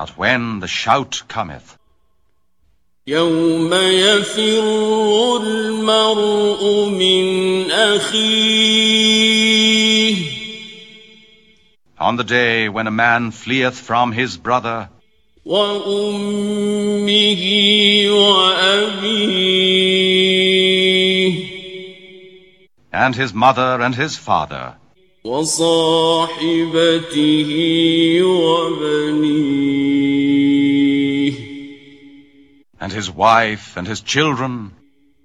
But when the shout cometh, يوم يفر المرء من أخيه on the day when a man fleeth from his brother, وأمه وأبيه and his mother and his father, وصاحبته وبنيه and his wife and his children,